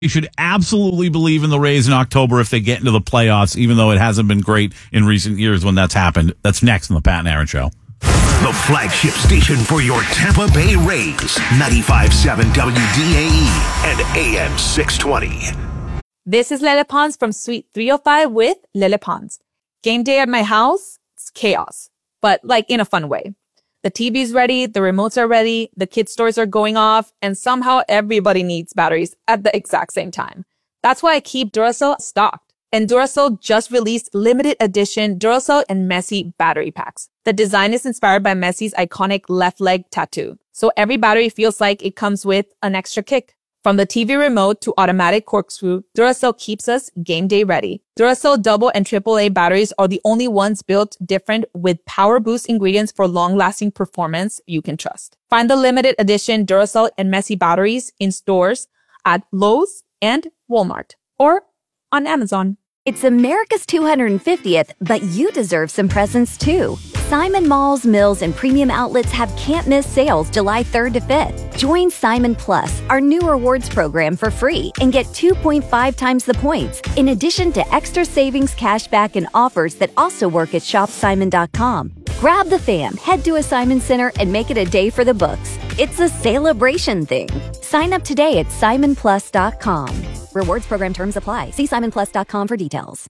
You should absolutely believe in the Rays in October if they get into the playoffs, even though it hasn't been great in recent years when that's happened. That's next on the Pat and Aaron Show. The flagship station for your Tampa Bay Rays, 95.7 WDAE and AM 620. This is Lele Pons from Suite 305 with Lele Pons. Game day at my house, it's chaos, but like in a fun way. The TV's ready, the remotes are ready, the kids' toys are going off, and somehow everybody needs batteries at the exact same time. That's why I keep Duracell stocked. And Duracell just released limited edition Duracell and Messi battery packs. The design is inspired by Messi's iconic left leg tattoo. So every battery feels like it comes with an extra kick. From the TV remote to automatic corkscrew, Duracell keeps us game day ready. Duracell double and AAA batteries are the only ones built different with power boost ingredients for long-lasting performance you can trust. Find the limited edition Duracell and Messi batteries in stores at Lowe's and Walmart or on Amazon. It's America's 250th, but you deserve some presents too. Simon Malls, Mills, and Premium Outlets have can't-miss sales July 3rd to 5th. Join Simon Plus, our new rewards program, for free and get 2.5 times the points, in addition to extra savings, cashback, and offers that also work at shopsimon.com. Grab the fam, head to a Simon Center, and make it a day for the books. It's a celebration thing. Sign up today at simonplus.com. Rewards program terms apply. See simonplus.com for details.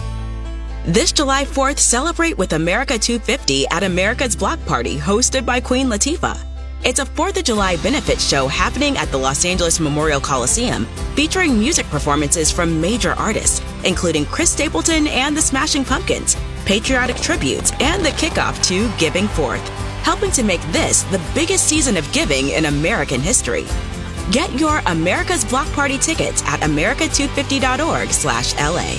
This July 4th, celebrate with America 250 at America's Block Party, hosted by Queen Latifah. It's a 4th of July benefit show happening at the Los Angeles Memorial Coliseum, featuring music performances from major artists, including Chris Stapleton and the Smashing Pumpkins, patriotic tributes, and the kickoff to Giving Forth, helping to make this the biggest season of giving in American history. Get your America's Block Party tickets at america250.org/LA.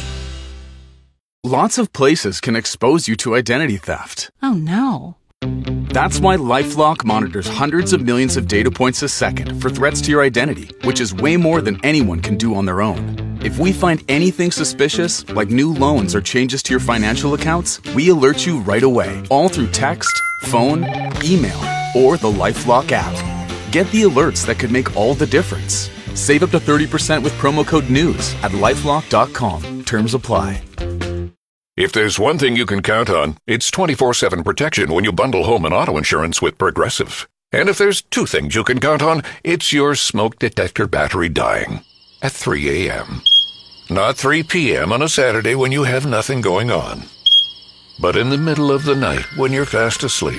Lots of places can expose you to identity theft. Oh no. That's why LifeLock monitors hundreds of millions of data points a second for threats to your identity, which is way more than anyone can do on their own. If we find anything suspicious, like new loans or changes to your financial accounts, we alert you right away, all through text, phone, email, or the LifeLock app. Get the alerts that could make all the difference. Save up to 30% with promo code NEWS at LifeLock.com. Terms apply. If there's one thing you can count on, it's 24/7 protection when you bundle home and auto insurance with Progressive. And if there's two things you can count on, it's your smoke detector battery dying at 3 a.m. Not 3 p.m. on a Saturday when you have nothing going on, but in the middle of the night when you're fast asleep.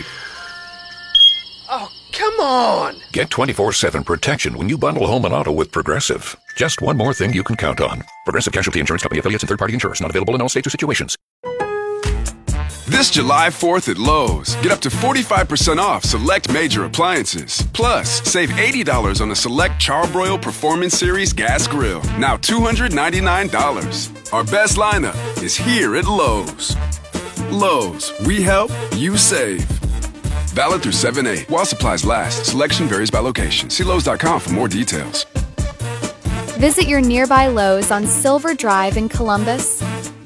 Oh, come on! Get 24/7 protection when you bundle home and auto with Progressive. Just one more thing you can count on. Progressive Casualty Insurance Company, affiliates, and third-party insurers. Not available in all states or situations. This July 4th at Lowe's, get up to 45% off select major appliances. Plus, save $80 on the select Charbroil Performance Series gas grill. Now $299. Our best lineup is here at Lowe's. Lowe's, we help, you save. Valid through 7/8. While supplies last. Selection varies by location. See Lowe's.com for more details. Visit your nearby Lowe's on Silver Drive in Columbus.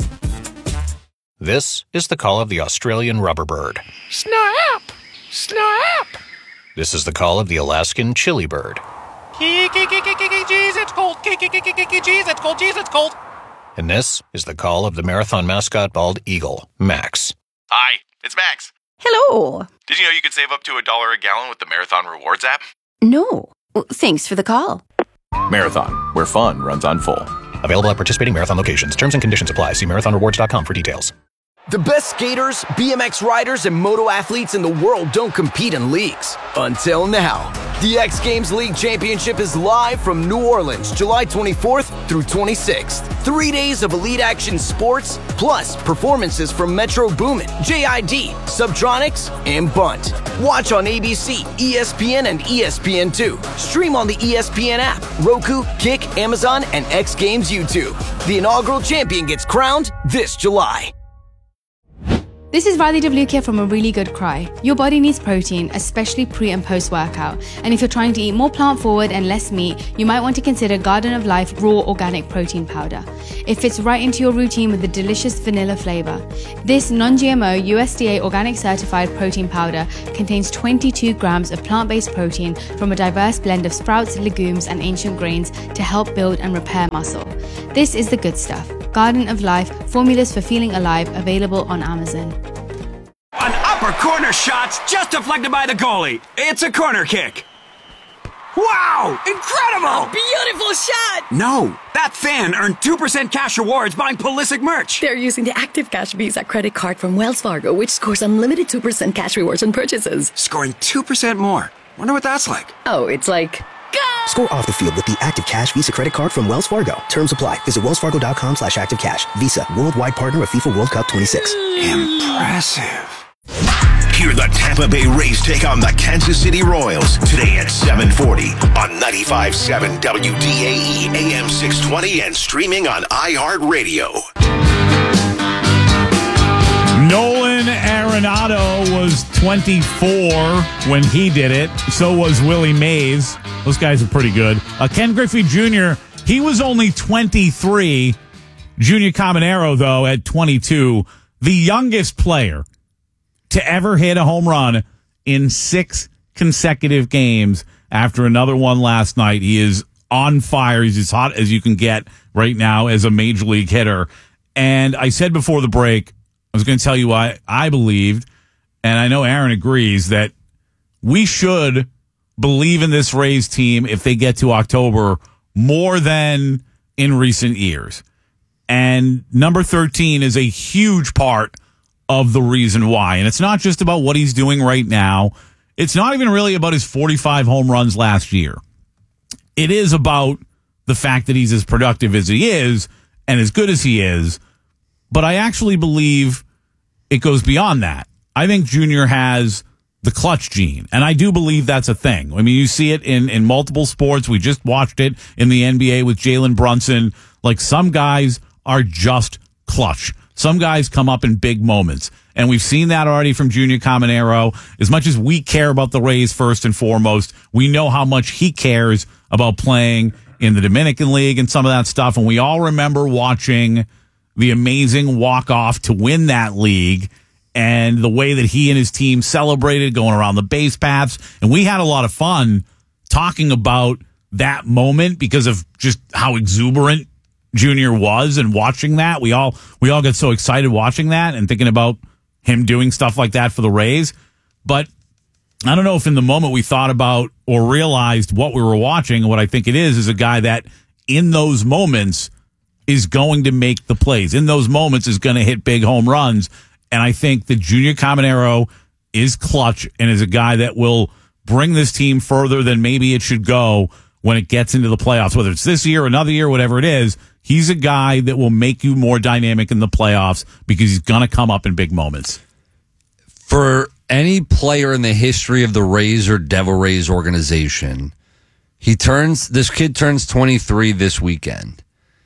This is the call of the Australian rubberbird. Snap! Snap! This is the call of the Alaskan chili bird. Jeez, it's cold. Jeez, it's cold. Jeez, it's cold. And this is the call of the marathon mascot bald eagle, Max. Hi, it's Max. Hello. Did you know you could save up to $1 a gallon with the Marathon Rewards app? No. Thanks for the call. Marathon, where fun runs on full. Available at participating Marathon locations. Terms and conditions apply. See marathonrewards.com for details. The best skaters, BMX riders, and moto athletes in the world don't compete in leagues. Until now. The X Games League Championship is live from New Orleans, July 24th through 26th. 3 days of elite action sports, plus performances from Metro Boomin, JID, Subtronics, and Bunt. Watch on ABC, ESPN, and ESPN2. Stream on the ESPN app, Roku, Kick, Amazon, and X Games YouTube. The inaugural champion gets crowned this July. This is Riley DeVlukia from A Really Good Cry. Your body needs protein, especially pre and post workout. And if you're trying to eat more plant forward and less meat, you might want to consider Garden of Life Raw Organic Protein Powder. It fits right into your routine with a delicious vanilla flavor. This non-GMO USDA organic certified protein powder contains 22 grams of plant-based protein from a diverse blend of sprouts, legumes, and ancient grains to help build and repair muscle. This is the good stuff. Garden of Life, formulas for feeling alive, available on Amazon. An upper corner shot's just deflected by the goalie. It's a corner kick. Wow! Incredible! A beautiful shot! No, that fan earned 2% cash rewards buying Pulisic merch. They're using the Active Cash Visa credit card from Wells Fargo, which scores unlimited 2% cash rewards on purchases. Scoring 2% more. Wonder what that's like. Oh, it's like... Score off the field with the Active Cash Visa credit card from Wells Fargo. Terms apply. Visit wellsfargo.com/activecash. Visa, worldwide partner of FIFA World Cup 26. Impressive. Hear the Tampa Bay Rays take on the Kansas City Royals today at 7:40 on 95.7 WDAE AM 620 and streaming on iHeartRadio. Nolan Arenado was 24 when he did it. So was Willie Mays. Those guys are pretty good. Ken Griffey Jr., he was only 23. Junior Caminero, though, at 22. The youngest player to ever hit a home run in 6 consecutive games after another one last night. He is on fire. He's as hot as you can get right now as a major league hitter. And I said before the break, I was going to tell you why I believed, and I know Aaron agrees, that we should believe in this Rays team if they get to October more than in recent years. And number 13 is a huge part of the reason why. And it's not just about what he's doing right now. It's not even really about his 45 home runs last year. It is about the fact that he's as productive as he is and as good as he is. But I actually believe it goes beyond that. I think Junior has the clutch gene, and I do believe that's a thing. I mean, you see it in multiple sports. We just watched it in the NBA with Jalen Brunson. Like, some guys are just clutch. Some guys come up in big moments, and we've seen that already from Junior Caminero. As much as we care about the Rays first and foremost, we know how much he cares about playing in the Dominican League and some of that stuff, and we all remember watching the amazing walk-off to win that league and the way that he and his team celebrated going around the base paths. And we had a lot of fun talking about that moment because of just how exuberant Junior was, and watching that. We all got so excited watching that and thinking about him doing stuff like that for the Rays. But I don't know if in the moment we thought about or realized what we were watching. What I think it is a guy that in those moments is going to make the plays. In those moments is going to hit big home runs. And I think that Junior Caminero is clutch and is a guy that will bring this team further than maybe it should go when it gets into the playoffs, whether it's this year, another year, whatever it is. He's a guy that will make you more dynamic in the playoffs because he's going to come up in big moments. For any player in the history of the Rays or Devil Rays organization, this kid turns 23 this weekend.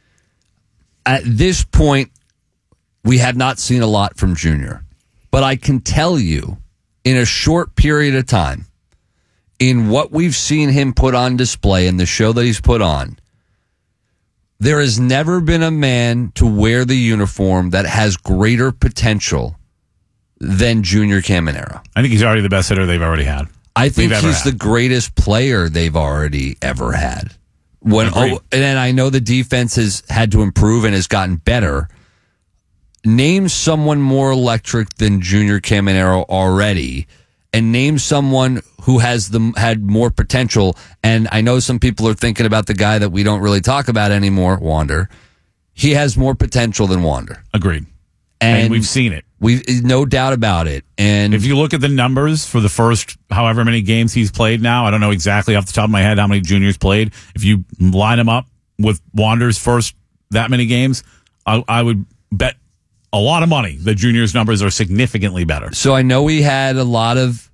At this point, we have not seen a lot from Junior. But I can tell you, in a short period of time, in what we've seen him put on display in the show that he's put on, there has never been a man to wear the uniform that has greater potential than Junior Caminero. I think he's already the best hitter they've already had. I think he's the greatest player they've already ever had. And I know the defense has had to improve and has gotten better. Name someone more electric than Junior Caminero already, and name someone who had more potential. And I know some people are thinking about the guy that we don't really talk about anymore, Wander. He has more potential than Wander. Agreed. And we've seen it. No doubt about it. And if you look at the numbers for the first however many games he's played now, I don't know exactly off the top of my head how many Junior's played. If you line them up with Wander's first that many games, I would bet a lot of money that Junior's numbers are significantly better. So I know we had a lot of,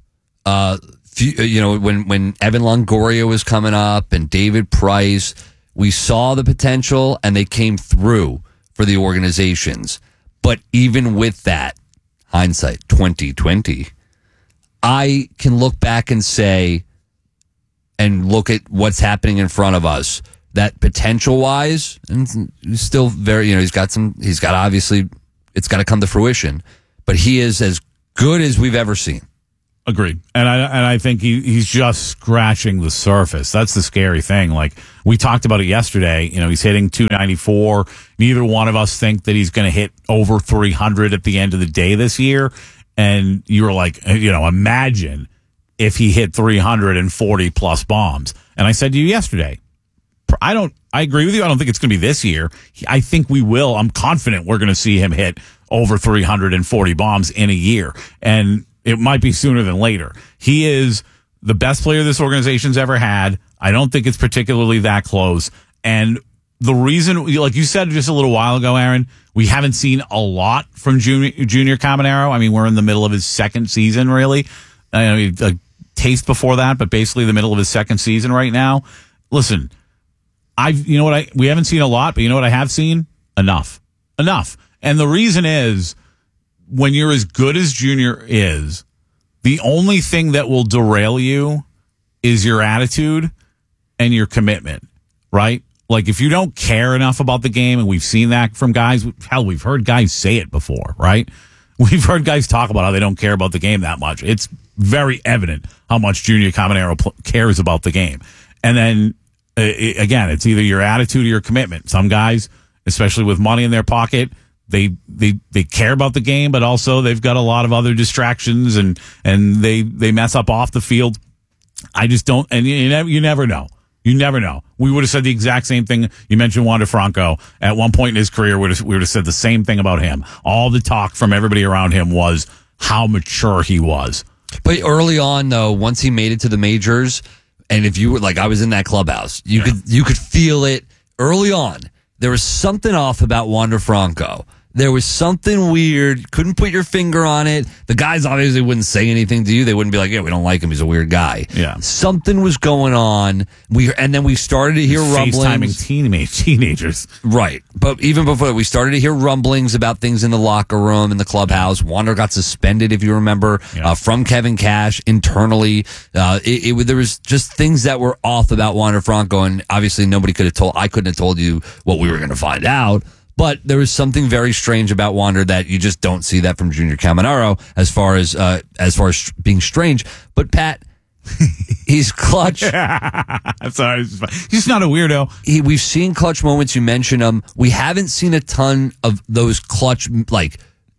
when Evan Longoria was coming up and David Price, we saw the potential and they came through for the organizations. But even with that, hindsight 2020, I can look back and say, and look at what's happening in front of us, that potential wise, and he's still very, he's got obviously, it's got to come to fruition, but he is as good as we've ever seen. Agreed. And I think he's just scratching the surface. That's the scary thing. Like, we talked about it yesterday. He's hitting 294. Neither one of us think that he's going to hit over 300 at the end of the day this year. And you were like, imagine if he hit 340 plus bombs. And I said to you yesterday, I agree with you. I don't think it's going to be this year. I think we will. I'm confident we're going to see him hit over 340 bombs in a year. And it might be sooner than later. He is the best player this organization's ever had. I don't think it's particularly that close. And the reason, like you said just a little while ago, Aaron, we haven't seen a lot from Junior Caminero. I mean, we're in the middle of his second season, really. A taste before that, but basically the middle of his second season right now. Listen, we haven't seen a lot, but you know what I have seen? Enough. And the reason is, when you're as good as Junior is, the only thing that will derail you is your attitude and your commitment, right? Like, if you don't care enough about the game, and we've seen that from guys, hell, we've heard guys say it before, right? We've heard guys talk about how they don't care about the game that much. It's very evident how much Junior Caminero cares about the game. And then, again, it's either your attitude or your commitment. Some guys, especially with money in their pocket, they care about the game, but also they've got a lot of other distractions, and they mess up off the field. I just don't, and you never know. You never know. We would have said the exact same thing. You mentioned Wander Franco. At one point in his career, we would have said the same thing about him. All the talk from everybody around him was how mature he was. But early on, though, once he made it to the majors, and if you were like, I was in that clubhouse, you could feel it early on. There was something off about Wander Franco. There was something weird. Couldn't put your finger on it. The guys obviously wouldn't say anything to you. They wouldn't be like, yeah, we don't like him. He's a weird guy. Yeah. Something was going on. And then we started to hear rumblings. FaceTiming teenagers. Right. But even before, we started to hear rumblings about things in the locker room, in the clubhouse. Wander got suspended, if you remember, from Kevin Cash internally. There was just things that were off about Wander Franco. And obviously I couldn't have told you what we were going to find out. But there was something very strange about Wander that you just don't see that from Junior Caminero as far as being strange. But Pat, he's clutch. I'm sorry. He's just not a weirdo. We've seen clutch moments. You mentioned them. We haven't seen a ton of those clutch, like,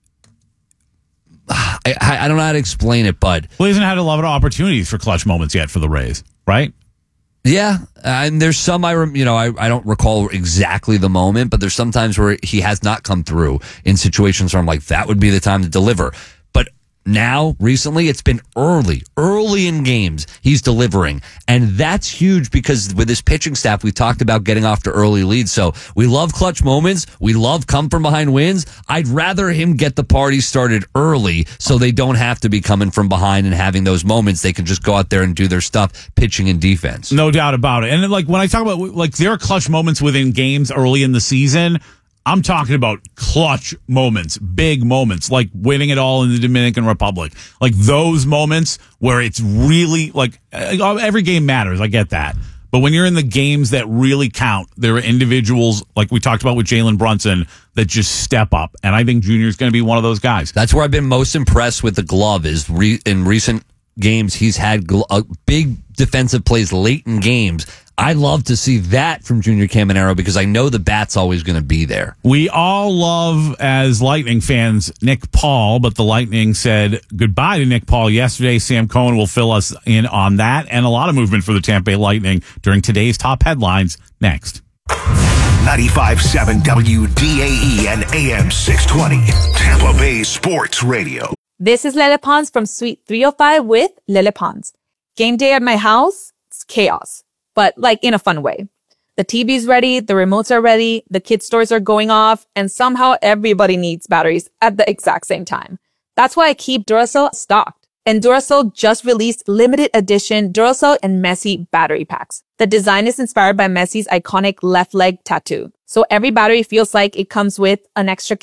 I don't know how to explain it, but. Well, he hasn't had a lot of opportunities for clutch moments yet for the Rays, right? Yeah, and there's some I don't recall exactly the moment, but there's sometimes where he has not come through in situations where I'm like, that would be the time to deliver. But now, recently, it's been early in games, he's delivering. And that's huge because with his pitching staff, we talked about getting off to early leads. So we love clutch moments. We love come from behind wins. I'd rather him get the party started early so they don't have to be coming from behind and having those moments. They can just go out there and do their stuff, pitching and defense. No doubt about it. And like when I talk about, like, there are clutch moments within games early in the season, I'm talking about clutch moments, big moments, like winning it all in the Dominican Republic. Like those moments where it's really, like, every game matters. I get that. But when you're in the games that really count, there are individuals, like we talked about with Jalen Brunson, that just step up. And I think Junior's going to be one of those guys. That's where I've been most impressed with the glove is in recent games. He's had big defensive plays late in games. I love to see that from Junior Caminero because I know the bat's always going to be there. We all love, as Lightning fans, Nick Paul, but the Lightning said goodbye to Nick Paul yesterday. Sam Cohen will fill us in on that and a lot of movement for the Tampa Bay Lightning during today's top headlines next. 95.7 WDAE and AM 620, Tampa Bay Sports Radio. This is Lele Pons from Suite 305 with Lele Pons. Game day at my house, it's chaos, but like in a fun way. The TV's ready, the remotes are ready, the kids' stores are going off, and somehow everybody needs batteries at the exact same time. That's why I keep Duracell stocked. And Duracell just released limited edition Duracell and Messi battery packs. The design is inspired by Messi's iconic left leg tattoo. So every battery feels like it comes with an extra kick.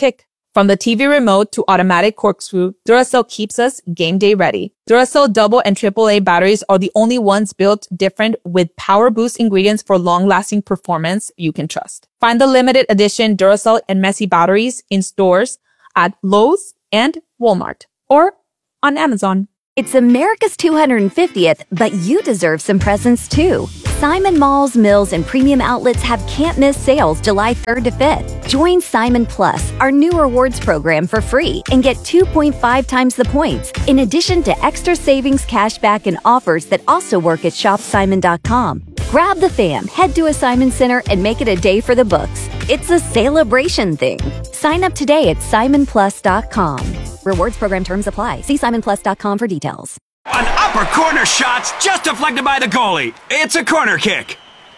From the TV remote to automatic corkscrew, Duracell keeps us game day ready. Duracell double and AAA batteries are the only ones built different with power boost ingredients for long-lasting performance you can trust. Find the limited edition Duracell and Messy batteries in stores at Lowe's and Walmart or on Amazon. It's America's 250th, but you deserve some presents too. Simon Malls, Mills, and Premium Outlets have can't-miss sales July 3rd to 5th. Join Simon Plus, our new rewards program, for free and get 2.5 times the points, in addition to extra savings, cashback, and offers that also work at shopsimon.com. Grab the fam, head to a Simon Center, and make it a day for the books. It's a celebration thing. Sign up today at simonplus.com. Rewards program terms apply. See simonplus.com for details. An upper corner shot's just deflected by the goalie. It's a corner kick.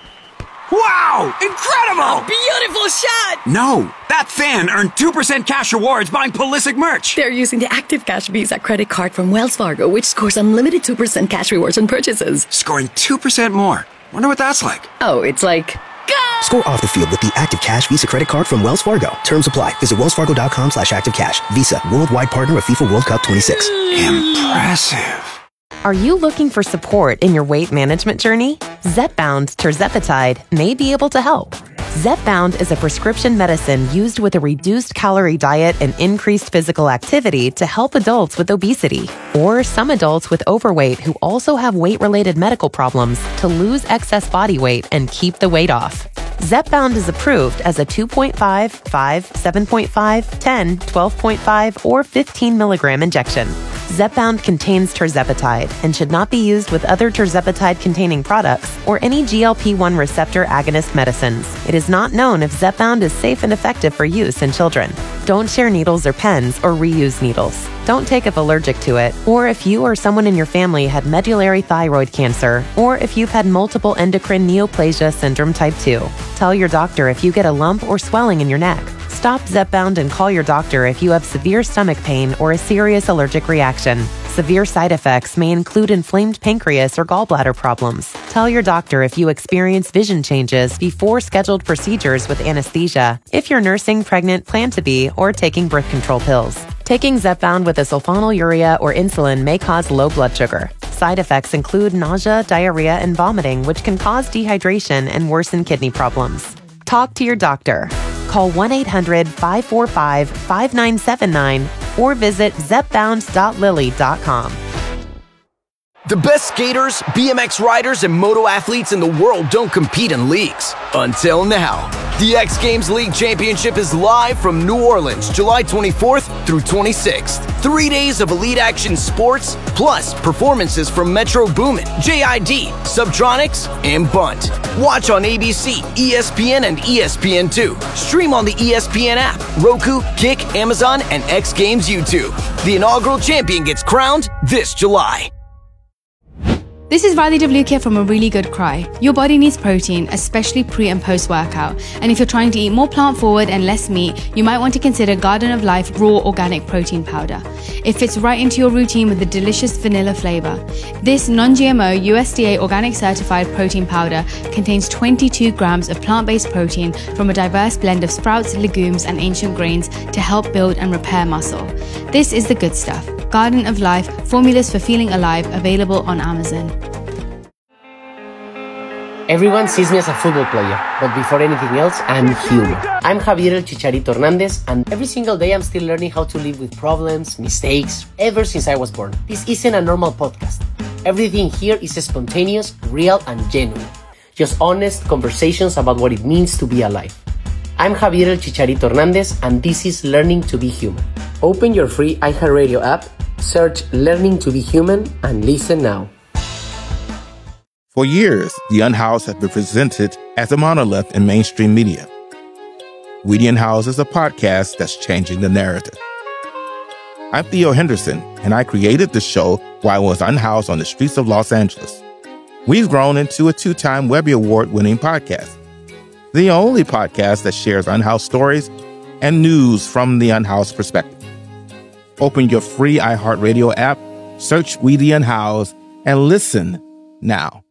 Wow! Incredible! Beautiful shot! No, that fan earned 2% cash rewards buying Pulisic merch. They're using the Active Cash Visa credit card from Wells Fargo, which scores unlimited 2% cash rewards on purchases. Scoring 2% more. Wonder what that's like. Oh, it's like... Score off the field with the Active Cash Visa credit card from Wells Fargo. Terms apply. Visit wellsfargo.com/activecash. Visa, worldwide partner of FIFA World Cup 26. Impressive. Are you looking for support in your weight management journey? Zepbound Tirzepatide may be able to help. Zepbound is a prescription medicine used with a reduced calorie diet and increased physical activity to help adults with obesity or some adults with overweight who also have weight-related medical problems to lose excess body weight and keep the weight off. Zepbound is approved as a 2.5, 5, 7.5, 10, 12.5, or 15 milligram injection. Zepbound contains tirzepatide and should not be used with other tirzepatide-containing products or any GLP-1 receptor agonist medicines. It is not known if Zepbound is safe and effective for use in children. Don't share needles or pens or reuse needles. Don't take if allergic to it, or if you or someone in your family had medullary thyroid cancer, or if you've had multiple endocrine neoplasia syndrome type 2. Tell your doctor if you get a lump or swelling in your neck. Stop Zepbound and call your doctor if you have severe stomach pain or a serious allergic reaction. Severe side effects may include inflamed pancreas or gallbladder problems. Tell your doctor if you experience vision changes before scheduled procedures with anesthesia, if you're nursing, pregnant, plan to be, or taking birth control pills. Taking Zepbound with a sulfonylurea or insulin may cause low blood sugar. Side effects include nausea, diarrhea, and vomiting, which can cause dehydration and worsen kidney problems. Talk to your doctor. Call 1-800-545-5979 or visit zepbound.lily.com. The best skaters, BMX riders, and moto athletes in the world don't compete in leagues. Until now. The X Games League Championship is live from New Orleans, July 24th through 26th. 3 days of elite action sports, plus performances from Metro Boomin, JID, Subtronics, and Bunt. Watch on ABC, ESPN, and ESPN2. Stream on the ESPN app, Roku, Kick, Amazon, and X Games YouTube. The inaugural champion gets crowned this July. This is Radhi Devlukia from A Really Good Cry. Your body needs protein, especially pre and post workout. And if you're trying to eat more plant forward and less meat, you might want to consider Garden of Life Raw Organic Protein Powder. It fits right into your routine with a delicious vanilla flavor. This non-GMO USDA organic certified protein powder contains 22 grams of plant-based protein from a diverse blend of sprouts, legumes, and ancient grains to help build and repair muscle. This is the good stuff. Garden of Life, formulas for feeling alive, available on Amazon. Everyone sees me as a football player, but before anything else, I'm human. I'm Javier El Chicharito Hernandez, and every single day I'm still learning how to live with problems, mistakes, ever since I was born. This isn't a normal podcast. Everything here is spontaneous, real, and genuine. Just honest conversations about what it means to be alive. I'm Javier El Chicharito Hernandez, and this is Learning to Be Human. Open your free iHeartRadio app, search Learning to Be Human, and listen now. For years, The Unhoused has been presented as a monolith in mainstream media. We The Unhoused is a podcast that's changing the narrative. I'm Theo Henderson, and I created the show while I was unhoused on the streets of Los Angeles. We've grown into a 2-time Webby Award-winning podcast, the only podcast that shares unhoused stories and news from the unhoused perspective. Open your free iHeartRadio app, search We The Unhoused, and listen now.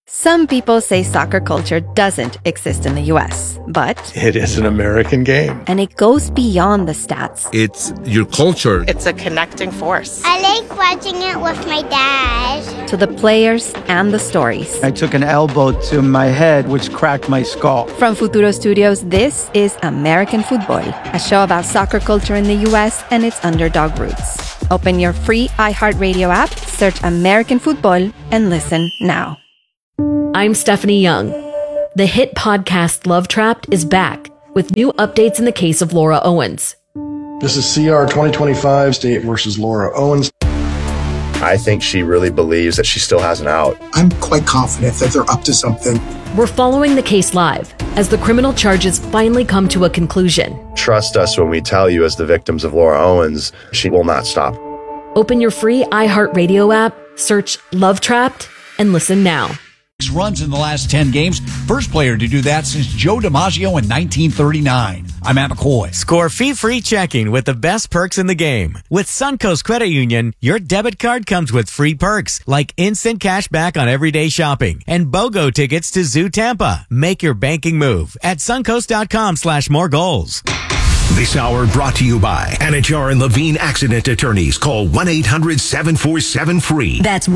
Some people say soccer culture doesn't exist in the U.S., but it is an American game. And it goes beyond the stats. It's your culture. It's a connecting force. I like watching it with my dad. To the players and the stories. I took an elbow to my head, which cracked my skull. From Futuro Studios, this is American Football, a show about soccer culture in the U.S. and its underdog roots. Open your free iHeartRadio app, search American Football, and listen now. I'm Stephanie Young. The hit podcast Love Trapped is back with new updates in the case of Laura Owens. This is CR 2025 State versus Laura Owens. I think she really believes that she still has an out. I'm quite confident that they're up to something. We're following the case live as the criminal charges finally come to a conclusion. Trust us when we tell you, as the victims of Laura Owens, she will not stop. Open your free iHeartRadio app, search Love Trapped, and listen now. Runs in the last 10 games. First player to do that since Joe DiMaggio in 1939. I'm Matt McCoy. Score fee-free checking with the best perks in the game. With Suncoast Credit Union, your debit card comes with free perks like instant cash back on everyday shopping and BOGO tickets to Zoo Tampa. Make your banking move at suncoast.com/moregoals. This hour brought to you by Anajar and Levine Accident Attorneys. Call 1-800-747-FREE. That's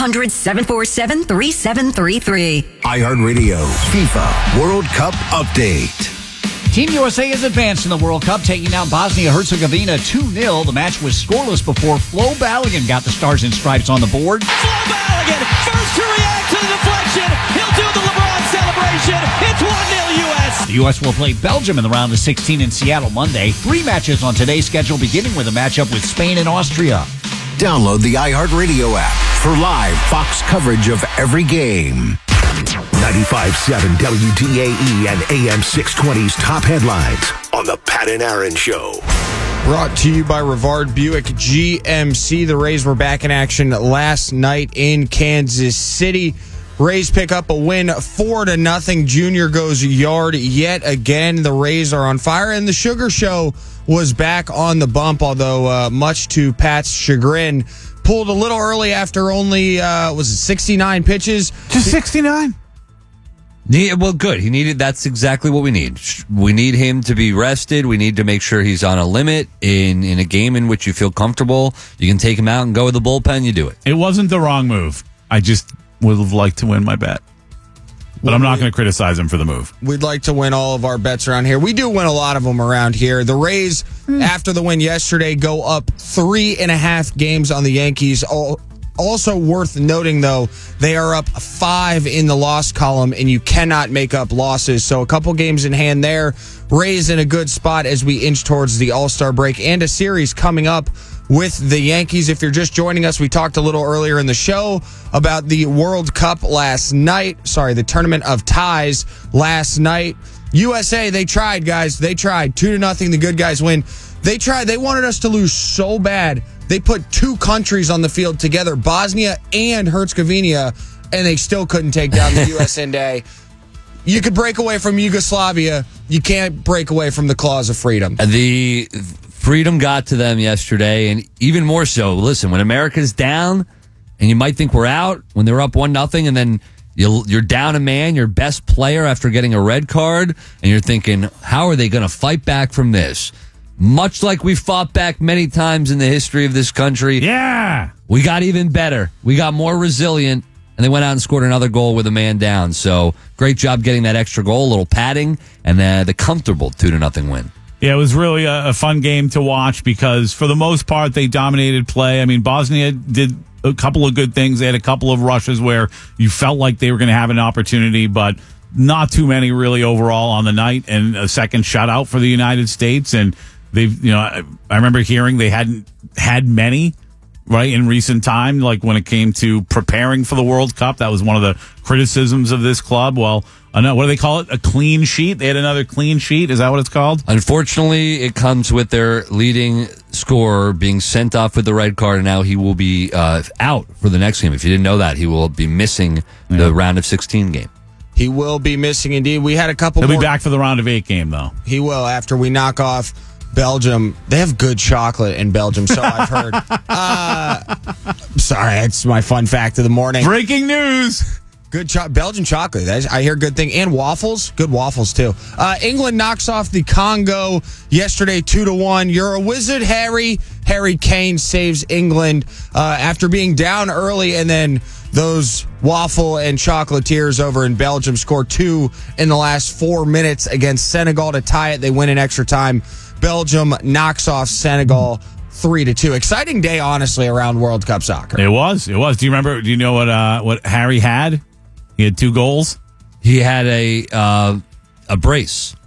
1-800-747-3733. iHeartRadio FIFA World Cup Update. Team USA has advanced in the World Cup, taking out Bosnia-Herzegovina 2-0. The match was scoreless before Flo Balogun got the Stars and Stripes on the board. Flo Balogun, first to react to the deflection. He'll do the LeBron celebration. It's 1-0 U.S. The U.S. will play Belgium in the round of 16 in Seattle Monday. 3 matches on today's schedule, beginning with a matchup with Spain and Austria. Download the iHeartRadio app for live Fox coverage of every game. 95.7 WDAE and AM 620's top headlines on the Pat and Aaron Show. Brought to you by Rivard Buick GMC. The Rays were back in action last night in Kansas City. Rays pick up a win 4-0. Junior goes yard yet again. The Rays are on fire, and the Sugar Show was back on the bump, although much to Pat's chagrin, pulled a little early after only, 69 pitches? Just 69? Well, good. That's exactly what we need. We need him to be rested. We need to make sure he's on a limit in a game in which you feel comfortable. You can take him out and go with the bullpen, you do it. It wasn't the wrong move. I just would have liked to win my bet. But I'm not going to criticize him for the move. We'd like to win all of our bets around here. We do win a lot of them around here. The Rays, after the win yesterday, go up 3.5 games on the Yankees. Also worth noting, though, they are up 5 in the loss column, and you cannot make up losses. So a couple games in hand there. Rays in a good spot as we inch towards the All-Star break and a series coming up with the Yankees. If you're just joining us, we talked a little earlier in the show about the World Cup last night. Sorry, the Tournament of Ties last night. USA, they tried, guys. They tried. 2-0, the good guys win. They tried. They wanted us to lose so bad. They put 2 countries on the field together, Bosnia and Herzegovina, and they still couldn't take down the USA. You could break away from Yugoslavia. You can't break away from the claws of freedom. The freedom got to them yesterday, and even more so, listen, when America's down, and you might think we're out, when they're up 1-0, and then you're down a man, your best player after getting a red card, and you're thinking, how are they going to fight back from this? Much like we fought back many times in the history of this country. Yeah. We got even better. We got more resilient, and they went out and scored another goal with a man down. So great job getting that extra goal, a little padding, and the comfortable 2-0 win. Yeah, it was really a fun game to watch because for the most part, they dominated play. I mean, Bosnia did a couple of good things. They had a couple of rushes where you felt like they were going to have an opportunity, but not too many really overall on the night, and a second shutout for the United States. And they've, I remember hearing they hadn't had many, right, in recent time, like when it came to preparing for the World Cup. That was one of the criticisms of this club. Well, what do they call it? A clean sheet? They had another clean sheet? Is that what it's called? Unfortunately, it comes with their leading scorer being sent off with the red card, and now he will be out for the next game. If you didn't know that, he will be missing the round of 16 game. He will be missing indeed. We had a couple He'll be back for the round of 8 game, though. He will after we knock off Belgium. They have good chocolate in Belgium, so I've heard. Sorry, it's my fun fact of the morning. Breaking news. Good Belgian chocolate. I hear good thing. And waffles. Good waffles, too. England knocks off the Congo yesterday 2-1. You're a wizard, Harry. Harry Kane saves England after being down early, and then those waffle and chocolatiers over in Belgium scored 2 in the last 4 minutes against Senegal to tie it. They win in extra time. Belgium knocks off Senegal 3-2. Exciting day, honestly, around World Cup soccer. It was. Do you remember? Do you know what Harry had? He had 2 goals. He had a brace.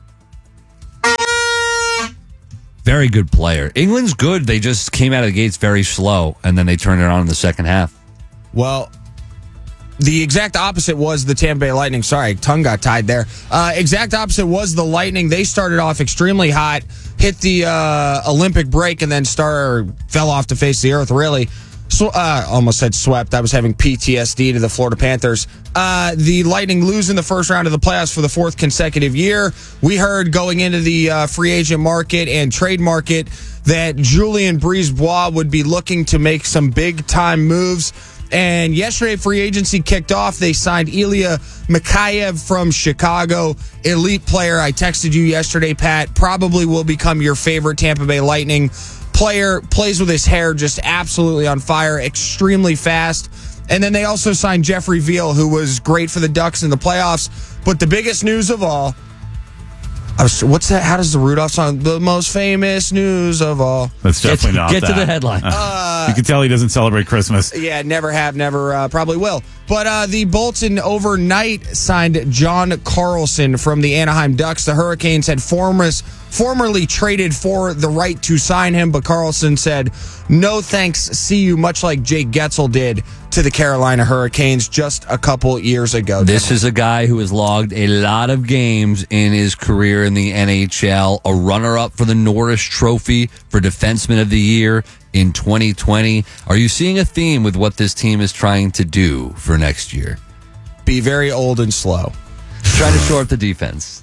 Very good player. England's good. They just came out of the gates very slow, and then they turned it on in the second half. Well, the exact opposite was the Tampa Bay Lightning. Sorry, tongue got tied there. Exact opposite was the Lightning. They started off extremely hot, hit the Olympic break, and then fell off to face the earth, really. Almost said swept. I was having PTSD to the Florida Panthers. The Lightning lose in the first round of the playoffs for the 4th consecutive year. We heard going into the free agent market and trade market that Julien Brisebois would be looking to make some big-time moves. And yesterday, free agency kicked off. They signed Ilya Mikheyev from Chicago, elite player. I texted you yesterday, Pat. Probably will become your favorite Tampa Bay Lightning player. Plays with his hair just absolutely on fire, extremely fast. And then they also signed Jeffrey Veal, who was great for the Ducks in the playoffs. But the biggest news of all, what's that? How does the Rudolph song? The most famous news of all. That's definitely not that. Get to the headline. You can tell he doesn't celebrate Christmas. Yeah, never have, never probably will. But the Bolton overnight signed John Carlson from the Anaheim Ducks. The Hurricanes had formerly traded for the right to sign him, but Carlson said, no thanks, see you, much like Jake Getzel did to the Carolina Hurricanes just a couple years ago. This is a guy who has logged a lot of games in his career in the NHL, a runner-up for the Norris Trophy for Defenseman of the Year in 2020. Are you seeing a theme with what this team is trying to do for next year? Be very old and slow. Try to shore up the defense.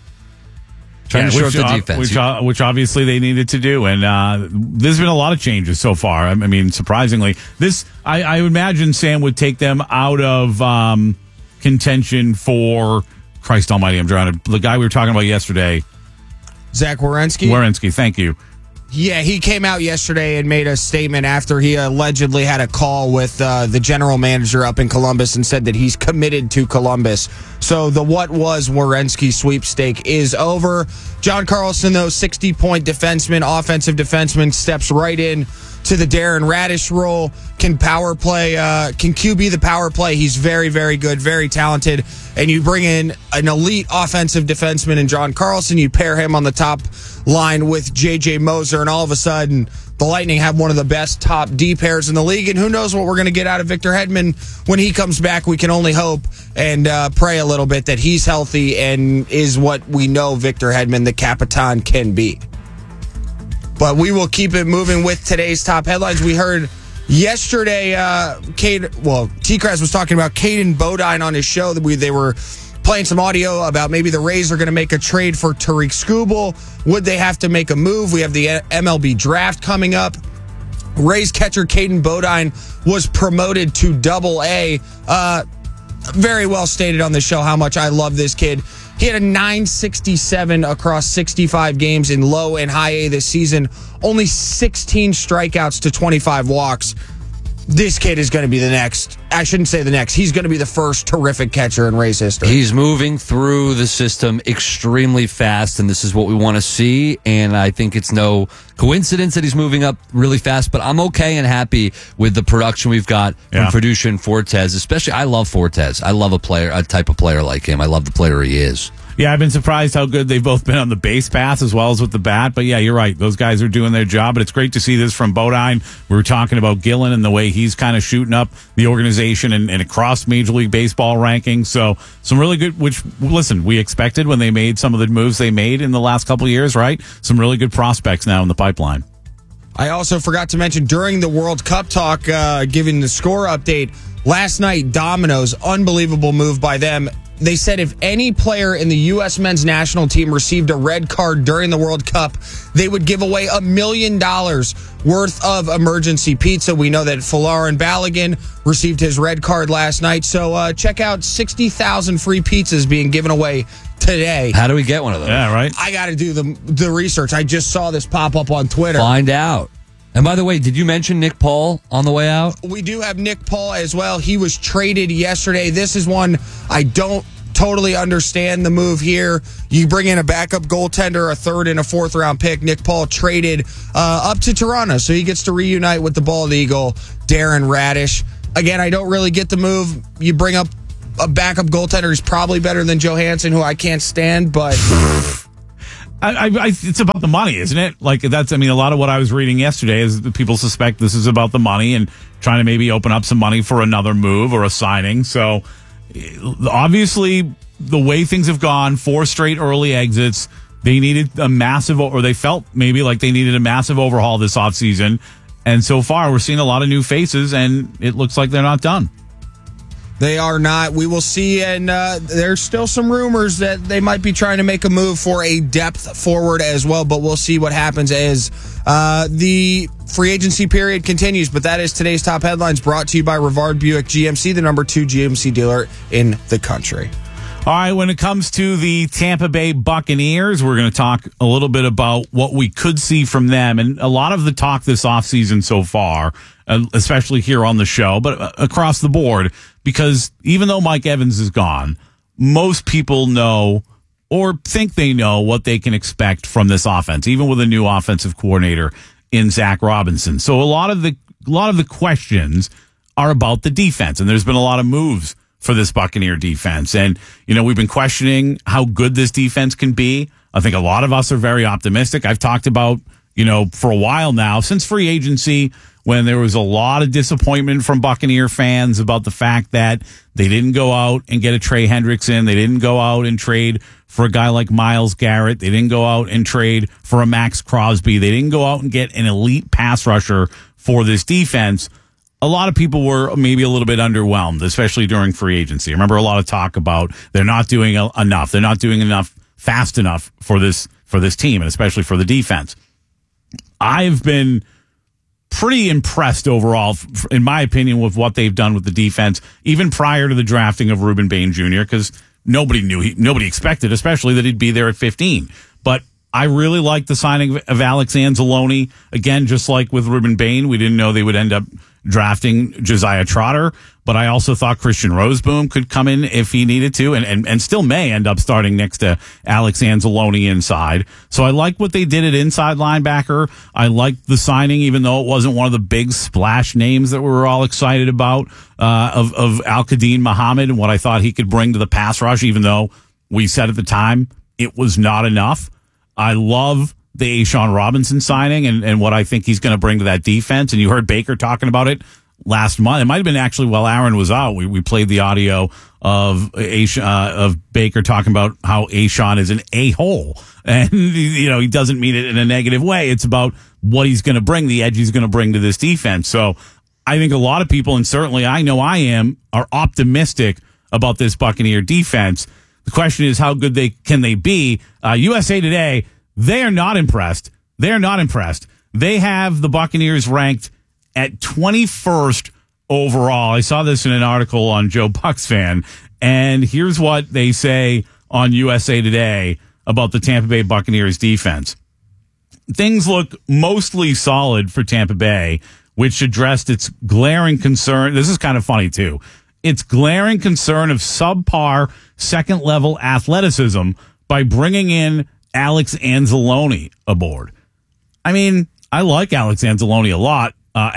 Which obviously they needed to do. And there's been a lot of changes so far. I mean, surprisingly. This, I imagine, Sam, would take them out of contention for, Christ almighty, I'm trying to, the guy we were talking about yesterday. Zach Werenski? Werenski, thank you. Yeah, he came out yesterday and made a statement after he allegedly had a call with the general manager up in Columbus and said that he's committed to Columbus. So the what was Werenski sweepstake is over. John Carlson, though, 60-point defenseman, offensive defenseman, steps right in to the Darren Radish role, can power play, can QB the power play. He's very, very good, very talented. And you bring in an elite offensive defenseman in John Carlson, you pair him on the top line with J.J. Moser, and all of a sudden, the Lightning have one of the best top D pairs in the league. And who knows what we're going to get out of Victor Hedman when he comes back. We can only hope and pray a little bit that he's healthy and is what we know Victor Hedman, the Capitan, can be. But we will keep it moving with today's top headlines. We heard yesterday, T-Kraz was talking about Caden Bodine on his show. They were playing some audio about maybe the Rays are going to make a trade for Tariq Skubal. Would they have to make a move? We have the MLB draft coming up. Rays catcher Caden Bodine was promoted to Double-A. Very well stated on the show how much I love this kid. He had a .967 across 65 games in low and high A this season. Only 16 strikeouts to 25 walks. This kid is going to be the next. I shouldn't say the next. He's going to be the first terrific catcher in Rays history. He's moving through the system extremely fast, and this is what we want to see. And I think it's no coincidence that he's moving up really fast, but I'm okay and happy with the production we've got from Freducia and Fortes. Especially, I love Fortes. I love a type of player like him. I love the player he is. Yeah, I've been surprised how good they've both been on the base pass as well as with the bat. But yeah, you're right. Those guys are doing their job. But it's great to see this from Bodine. We were talking about Gillen and the way he's kind of shooting up the organization and across Major League Baseball rankings. So some really good, which, listen, we expected when they made some of the moves they made in the last couple of years, right? Some really good prospects now in the pipeline. I also forgot to mention during the World Cup talk, giving the score update, last night, Domino's, unbelievable move by them, they said if any player in the U.S. men's national team received a red card during the World Cup, they would give away $1 million worth of emergency pizza. We know that Folarin Balogun received his red card last night. So check out 60,000 free pizzas being given away today. How do we get one of those? Yeah, right. I got to do the research. I just saw this pop up on Twitter. Find out. And by the way, did you mention Nick Paul on the way out? We do have Nick Paul as well. He was traded yesterday. This is one I don't totally understand the move here. You bring in a backup goaltender, a third and a fourth round pick. Nick Paul traded up to Toronto, so he gets to reunite with the bald eagle, Darren Radish. Again, I don't really get the move. You bring up a backup goaltender who's probably better than Johansson, who I can't stand, but... it's about the money, isn't it? Like a lot of what I was reading yesterday is that people suspect this is about the money and trying to maybe open up some money for another move or a signing. So obviously the way things have gone, 4 straight early exits, they needed a massive, or they felt maybe like they needed a massive overhaul this offseason. And so far we're seeing a lot of new faces and it looks like they're not done. They are not. We will see, and there's still some rumors that they might be trying to make a move for a depth forward as well, but we'll see what happens as the free agency period continues. But that is today's top headlines, brought to you by Rivard Buick GMC, the number 2 GMC dealer in the country. All right, when it comes to the Tampa Bay Buccaneers, we're going to talk a little bit about what we could see from them. And a lot of the talk this offseason so far, especially here on the show, but across the board, because even though Mike Evans is gone, most people know or think they know what they can expect from this offense, even with a new offensive coordinator in Zach Robinson. So a lot of the questions are about the defense, and there's been a lot of moves for this Buccaneer defense. And, we've been questioning how good this defense can be. I think a lot of us are very optimistic. I've talked about, for a while now, since free agency, when there was a lot of disappointment from Buccaneer fans about the fact that they didn't go out and get a Trey Hendrickson. They didn't go out and trade for a guy like Myles Garrett. They didn't go out and trade for a Max Crosby. They didn't go out and get an elite pass rusher for this defense. A lot of people were maybe a little bit underwhelmed, especially during free agency. I remember a lot of talk about they're not doing enough. They're not doing enough fast enough for this team, and especially for the defense. I've been pretty impressed overall, in my opinion, with what they've done with the defense, even prior to the drafting of Ruben Bain Jr., because nobody expected, especially that he'd be there at 15. But I really like the signing of Alex Anzalone. Again, just like with Ruben Bain, we didn't know they would end up drafting Josiah Trotter, but I also thought Christian Roseboom could come in if he needed to, and still may end up starting next to Alex Anzalone inside. So I like what they did at inside linebacker. I liked the signing, even though it wasn't one of the big splash names that we were all excited about, of Al-Qadim Muhammad and what I thought he could bring to the pass rush, even though we said at the time it was not enough. I love the A'Shawn Robinson signing and what I think he's going to bring to that defense. And you heard Baker talking about it last month. It might have been actually while Aaron was out. We played the audio of Baker talking about how A'Shawn is an a-hole. And, he doesn't mean it in a negative way. It's about what he's going to bring, the edge he's going to bring to this defense. So I think a lot of people, and certainly I know I am, are optimistic about this Buccaneer defense. The question is, how good can they be? USA Today, they are not impressed. They are not impressed. They have the Buccaneers ranked at 21st overall. I saw this in an article on Joe Bucks Fan, and here's what they say on USA Today about the Tampa Bay Buccaneers defense. Things look mostly solid for Tampa Bay, which addressed its glaring concern. This is kind of funny, too. Its glaring concern of subpar second-level athleticism by bringing in Alex Anzalone aboard. I mean, I like Alex Anzalone a lot.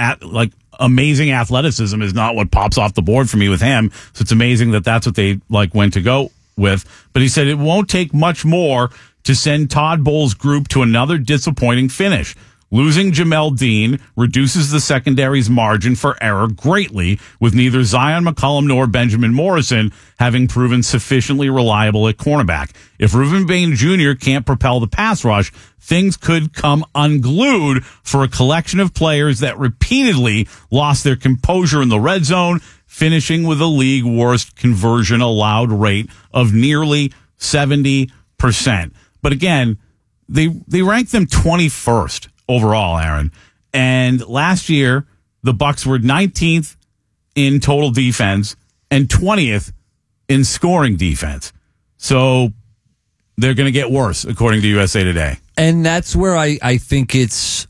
Amazing athleticism is not what pops off the board for me with him. So it's amazing that that's what they went to go with. But he said it won't take much more to send Todd Bowles' group to another disappointing finish. Losing Jamel Dean reduces the secondary's margin for error greatly, with neither Zion McCollum nor Benjamin Morrison having proven sufficiently reliable at cornerback. If Reuben Bain Jr. can't propel the pass rush, things could come unglued for a collection of players that repeatedly lost their composure in the red zone, finishing with a league worst conversion allowed rate of nearly 70%. But again, they ranked them 21st overall, Aaron. And last year, the Bucs were 19th in total defense and 20th in scoring defense. So they're going to get worse, according to USA Today. And that's where I think it's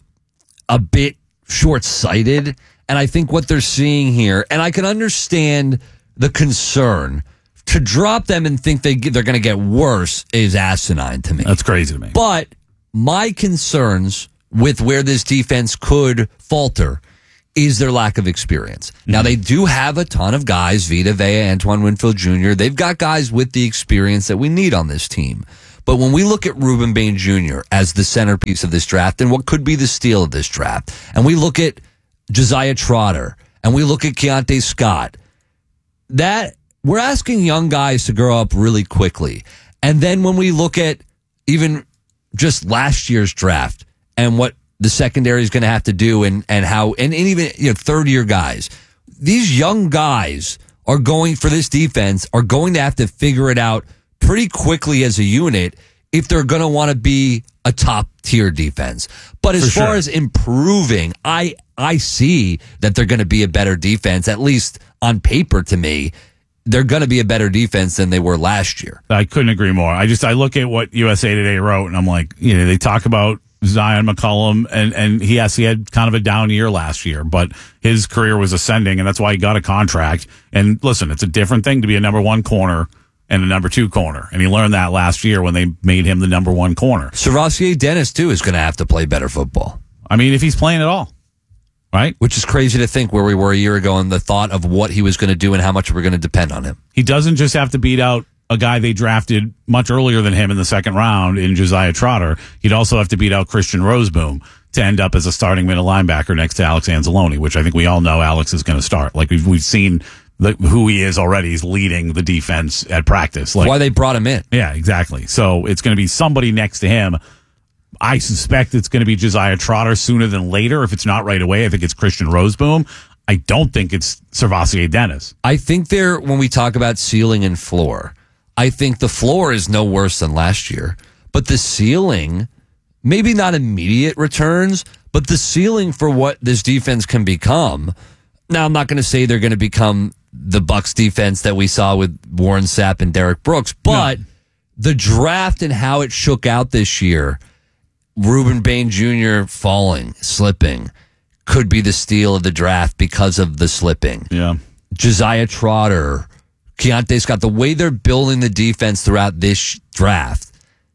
a bit short-sighted. And I think what they're seeing here, and I can understand the concern, to drop them and think they're going to get worse is asinine to me. That's crazy to me. But my concerns with where this defense could falter is their lack of experience. Mm-hmm. Now, they do have a ton of guys, Vita Vea, Antoine Winfield Jr. They've got guys with the experience that we need on this team. But when we look at Reuben Bain Jr. as the centerpiece of this draft and what could be the steal of this draft, and we look at Josiah Trotter, and we look at Keontae Scott, that we're asking young guys to grow up really quickly. And then when we look at even just last year's draft and what the secondary is going to have to do and how, and even third year guys, these young guys are going for this defense are going to have to figure it out pretty quickly as a unit if they're going to want to be a top tier defense. But as far as improving, I see that they're going to be a better defense, at least on paper to me. They're going to be a better defense than they were last year. I couldn't agree more. I look at what USA Today wrote, and I'm like, they talk about Zion McCollum, and he had kind of a down year last year, but his career was ascending, and that's why he got a contract. And listen, it's a different thing to be a number one corner and a number two corner. And he learned that last year when they made him the number one corner. Servassier Dennis, too, is going to have to play better football. I mean, if he's playing at all. Right? Which is crazy to think where we were a year ago and the thought of what he was going to do and how much we're going to depend on him. He doesn't just have to beat out a guy they drafted much earlier than him in the second round in Josiah Trotter. He'd also have to beat out Christian Roseboom to end up as a starting middle linebacker next to Alex Anzalone, which I think we all know Alex is going to start. Like we've seen who he is already. He's leading the defense at practice. Like, why they brought him in. Yeah, exactly. So it's going to be somebody next to him. I suspect it's going to be Josiah Trotter sooner than later. If it's not right away, I think it's Christian Roseboom. I don't think it's Servassier Dennis. I think when we talk about ceiling and floor, I think the floor is no worse than last year. But the ceiling, maybe not immediate returns, but the ceiling for what this defense can become. Now, I'm not going to say they're going to become the Bucs defense that we saw with Warren Sapp and Derek Brooks, but the draft and how it shook out this year, Reuben Bain Jr. slipping, could be the steal of the draft because of the slipping. Yeah. Josiah Trotter, Keontae Scott, the way they're building the defense throughout this draft,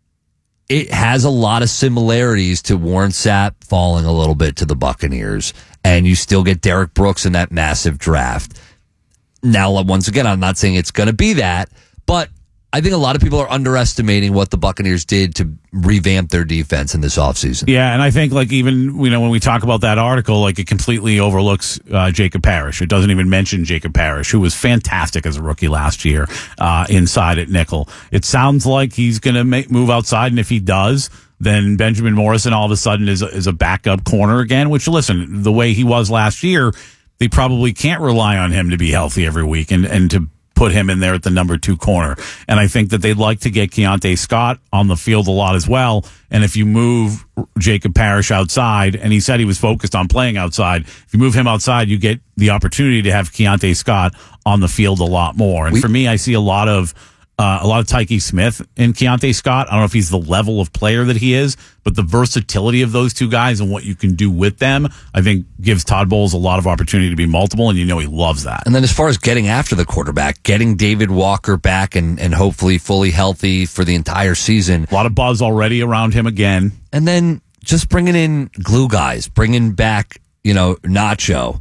it has a lot of similarities to Warren Sapp falling a little bit to the Buccaneers, and you still get Derek Brooks in that massive draft. Now, once again, I'm not saying it's going to be that, but I think a lot of people are underestimating what the Buccaneers did to revamp their defense in this offseason. Yeah, and I think even when we talk about that article, it completely overlooks Jacob Parrish. It doesn't even mention Jacob Parrish, who was fantastic as a rookie last year inside at nickel. It sounds like he's going to move outside, and if he does, then Benjamin Morrison all of a sudden is a backup corner again, which, listen, the way he was last year, they probably can't rely on him to be healthy every week and to put him in there at the number 2 corner. And I think that they'd like to get Keontae Scott on the field a lot as well. And if you move Jacob Parrish outside, and he said he was focused on playing outside, if you move him outside, you get the opportunity to have Keontae Scott on the field a lot more. And for me, I see a lot of Tyke Smith in Keontae Scott. I don't know if he's the level of player that he is, but the versatility of those two guys and what you can do with them, I think gives Todd Bowles a lot of opportunity to be multiple, and he loves that. And then as far as getting after the quarterback, getting David Walker back and hopefully fully healthy for the entire season. A lot of buzz already around him again. And then just bringing in glue guys, bringing back, Nacho.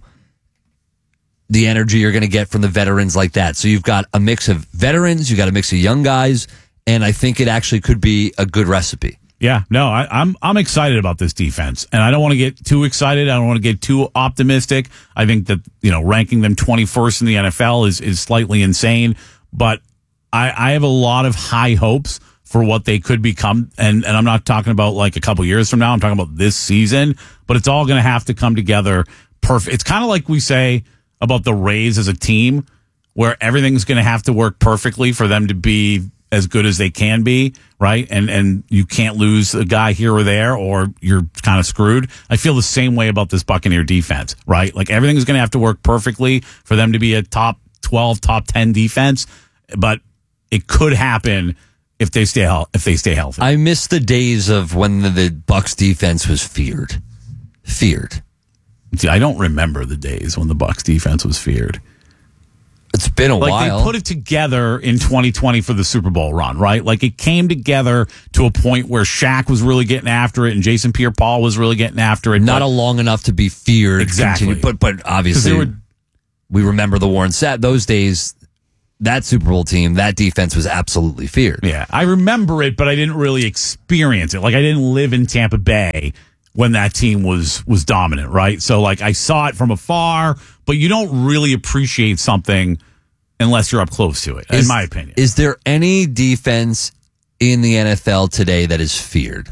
The energy you're going to get from the veterans like that. So you've got a mix of veterans, you've got a mix of young guys, and I think it actually could be a good recipe. Yeah, no, I'm excited about this defense, and I don't want to get too excited. I don't want to get too optimistic. I think that ranking them 21st in the NFL is slightly insane, but I have a lot of high hopes for what they could become, and I'm not talking about like a couple years from now. I'm talking about this season, but it's all going to have to come together perfect. It's kind of like we say about the Rays as a team, where everything's going to have to work perfectly for them to be as good as they can be, right? And you can't lose a guy here or there, or you're kind of screwed. I feel the same way about this Buccaneer defense, right? Like everything's going to have to work perfectly for them to be a top 12, top 10 defense, but it could happen if they stay healthy. I miss the days of when the Bucs defense was feared. Feared. See, I don't remember the days when the Bucs defense was feared. It's been a while. They put it together in 2020 for the Super Bowl run, right? Like it came together to a point where Shaq was really getting after it and Jason Pierre-Paul was really getting after it. Not long enough to be feared. Exactly. But obviously, we remember the Warren Sapp. Those days, that Super Bowl team, that defense was absolutely feared. Yeah, I remember it, but I didn't really experience it. Like I didn't live in Tampa Bay when that team was dominant, right? So like I saw it from afar, but you don't really appreciate something unless you're up close to it, in my opinion. Is there any defense in the NFL today that is feared?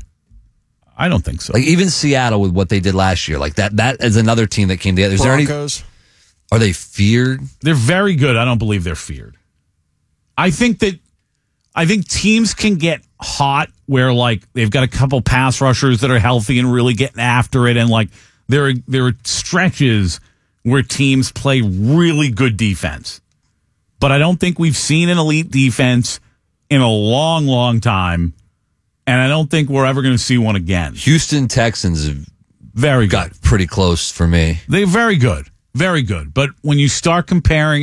I don't think so. Like even Seattle with what they did last year, like that is another team that came together. Broncos. Are they feared? They're very good. I don't believe they're feared. I think teams can get hot where like they've got a couple pass rushers that are healthy and really getting after it, and like there are stretches where teams play really good defense. But I don't think we've seen an elite defense in a long, long time, and I don't think we're ever going to see one again. Houston Texans have very good. Got pretty close for me. They're very good. Very good. But when you start comparing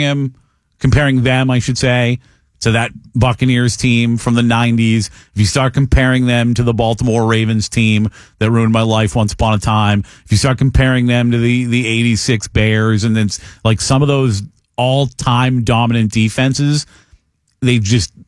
them, I should say, to that Buccaneers team from the 90s, if you start comparing them to the Baltimore Ravens team that ruined my life once upon a time, if you start comparing them to the 86 Bears, and then like some of those all-time dominant defenses, they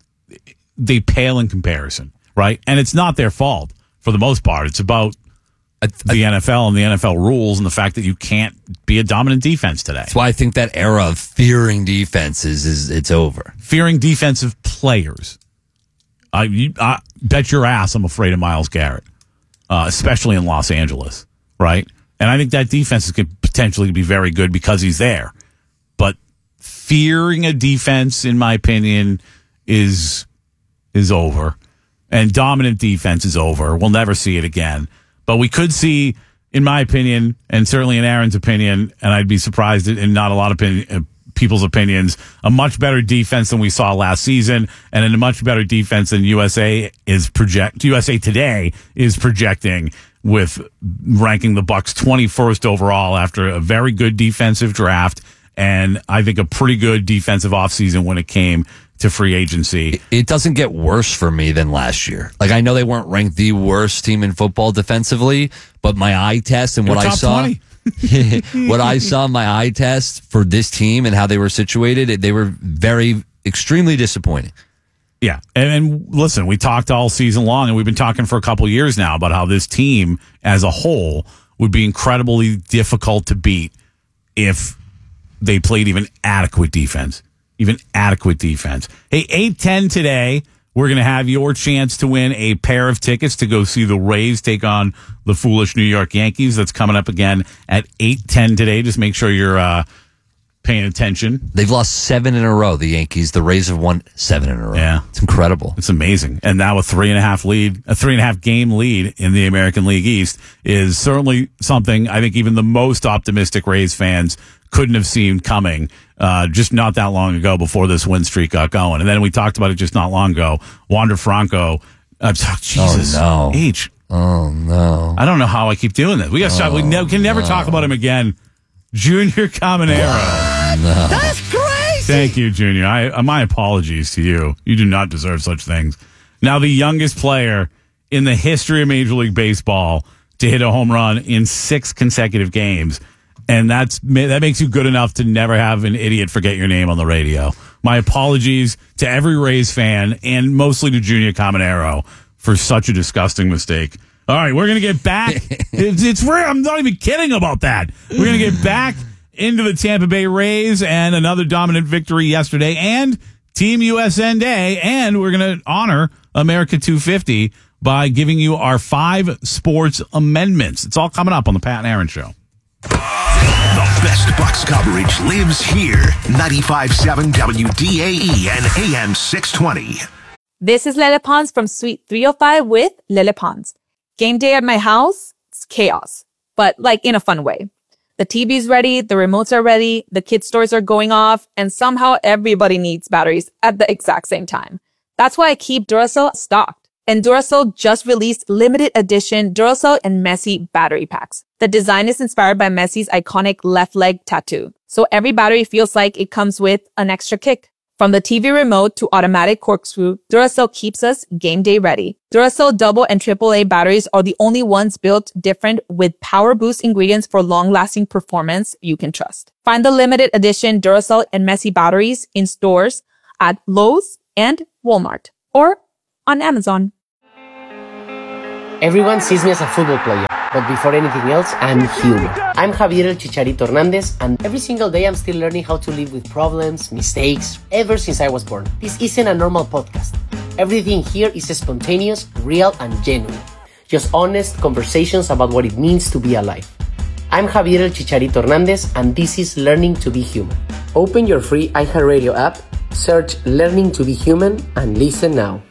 pale in comparison, right? And it's not their fault for the most part. It's about the NFL and the NFL rules and the fact that you can't be a dominant defense today. That's why I think that era of fearing defenses it's over. Fearing defensive players. I bet your ass I'm afraid of Myles Garrett, especially in Los Angeles, right? And I think that defense could potentially be very good because he's there. But fearing a defense, in my opinion, is over. And dominant defense is over. We'll never see it again. But we could see, in my opinion, and certainly in Aaron's opinion, and I'd be surprised in not a lot of people's opinions, a much better defense than we saw last season, and in a much better defense than USA Today is projecting, with ranking the Bucs 21st overall after a very good defensive draft, and I think a pretty good defensive offseason when it came to free agency. It doesn't get worse for me than last year. Like, I know they weren't ranked the worst team in football defensively, but my eye test and what I saw, what I saw in my eye test for this team and how they were situated, they were extremely disappointing. Yeah. And listen, we talked all season long, and we've been talking for a couple of years now about how this team as a whole would be incredibly difficult to beat if they played even adequate defense. Hey, 8:10 today, we're going to have your chance to win a pair of tickets to go see the Rays take on the foolish New York Yankees. That's coming up again at 8:10 today. Just make sure you're paying attention. They've lost 7 in a row, the Yankees. The Rays have won 7 in a row. Yeah. It's incredible. It's amazing. And now a 3.5 game lead in the American League East is certainly something I think even the most optimistic Rays fans couldn't have seen coming just not that long ago before this win streak got going. And then we talked about it just not long ago. Wander Franco. Jesus. Oh, no. H. Oh, no. I don't know how I keep doing this. We got to stop. We can never talk about him again. Junior Caminero. No. That's crazy. Thank you, Junior. My apologies to you. You do not deserve such things. Now, the youngest player in the history of Major League Baseball to hit a home run in 6 consecutive games. And that makes you good enough to never have an idiot forget your name on the radio. My apologies to every Rays fan and mostly to Junior Caminero for such a disgusting mistake. All right, we're going to get back. It's rare. I'm not even kidding about that. We're going to get back into the Tampa Bay Rays and another dominant victory yesterday and Team USN Day. And we're going to honor America 250 by giving you our 5 sports amendments. It's all coming up on the Pat and Aaron Show. The best Bucks coverage lives here. 95.7 WDAE and AM 620. This is Lele Pons from Suite 305 with Lele Pons. Game day at my house, it's chaos, but like in a fun way. The TV's ready, the remotes are ready, the kids' stores are going off, and somehow everybody needs batteries at the exact same time. That's why I keep Duracell stocked. And Duracell just released limited edition Duracell and Messi battery packs. The design is inspired by Messi's iconic left leg tattoo. So every battery feels like it comes with an extra kick. From the TV remote to automatic corkscrew, Duracell keeps us game day ready. Duracell double and AAA batteries are the only ones built different with power boost ingredients for long-lasting performance you can trust. Find the limited edition Duracell and Messi batteries in stores at Lowe's and Walmart or on Amazon. Everyone sees me as a football player, but before anything else, I'm human. I'm Javier El Chicharito Hernandez, and every single day I'm still learning how to live with problems, mistakes, ever since I was born. This isn't a normal podcast. Everything here is spontaneous, real, and genuine. Just honest conversations about what it means to be alive. I'm Javier El Chicharito Hernandez, and this is Learning to be Human. Open your free iHeartRadio app, search Learning to be Human, and listen now.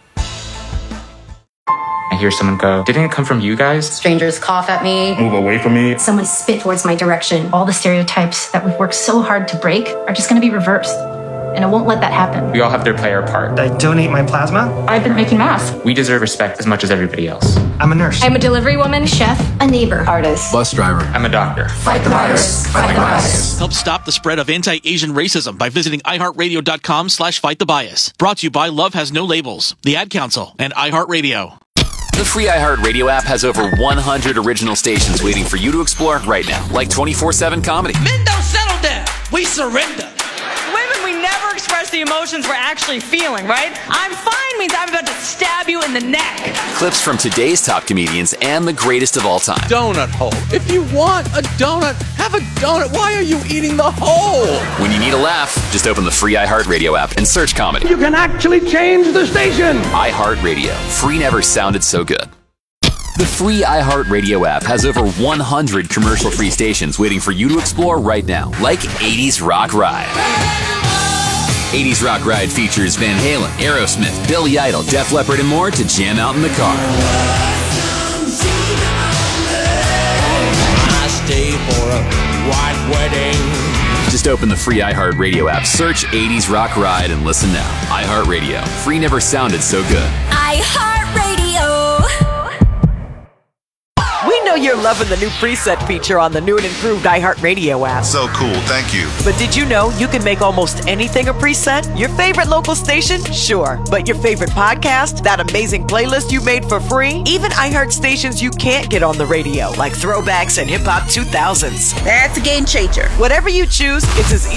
I hear someone go, "Didn't it come from you guys?" Strangers cough at me. Move away from me. Someone spit towards my direction. All the stereotypes that we've worked so hard to break are just going to be reversed. And I won't let that happen. We all have to play our part. I donate my plasma. I've been making masks. We deserve respect as much as everybody else. I'm a nurse. I'm a delivery woman, chef, a neighbor, artist, Bus driver. I'm a doctor. Fight the virus. Fight the bias. Help stop the spread of anti-Asian racism by visiting iHeartRadio.com/fightthebias. Brought to you by Love Has No Labels, the Ad Council, and iHeartRadio. The free iHeartRadio app has over 100 original stations waiting for you to explore right now, like 24/7 comedy. Men don't settle down. We surrender. Women, we never express the emotions we're actually feeling, right? I'm fine means I'm about to stab you in the neck. Clips from today's top comedians and the greatest of all time. Donut hole. If you want a donut, have a donut. Why are you eating the hole? When you need a laugh, just open the free iHeartRadio app and search comedy. You can actually change the station. iHeartRadio. Free never sounded so good. The free iHeartRadio app has over 100 commercial-free stations waiting for you to explore right now, like 80s Rock Ride. 80s Rock Ride features Van Halen, Aerosmith, Billy Idol, Def Leppard, and more to jam out in the car. I stay for a white wedding. Just open the free iHeartRadio app, search 80s Rock Ride, and listen now. iHeartRadio. Free never sounded so good. iHeartRadio. We know you're loving the new preset feature on the new and improved iHeartRadio app. So cool, thank you. But did you know you can make almost anything a preset? Your favorite local station? Sure. But your favorite podcast? That amazing playlist you made for free? Even iHeart stations you can't get on the radio, like throwbacks and hip-hop 2000s. That's a game changer. Whatever you choose, it's as